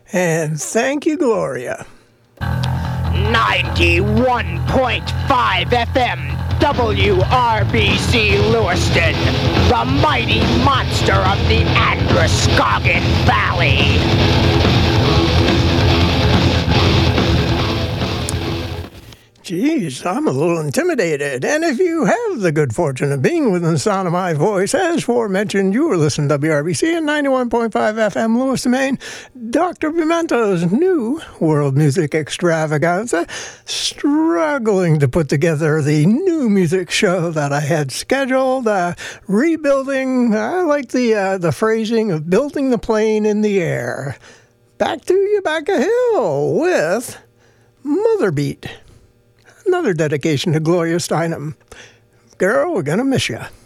And thank you, Gloria. 91.5 FM, WRBC Lewiston, the mighty monster of the Androscoggin Valley. Geez, I'm a little intimidated. And if you have the good fortune of being within the sound of my voice, as aforementioned, you were listening to WRBC at 91.5 FM, Lewiston, Maine. Dr. Pimento's new world music extravaganza, struggling to put together the new music show that I had scheduled, rebuilding, I like the phrasing of building the plane in the air. Back to Rebecca Hill with Mother Beat. Another dedication to Gloria Steinem. Girl, we're gonna miss you.